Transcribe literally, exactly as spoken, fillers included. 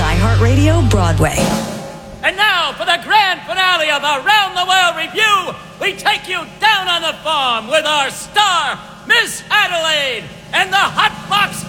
iHeartRadio Broadway. And now, for the grand finale of Around the World Review, we take you down on the farm with our star, Miss Adelaide, and the Hot Box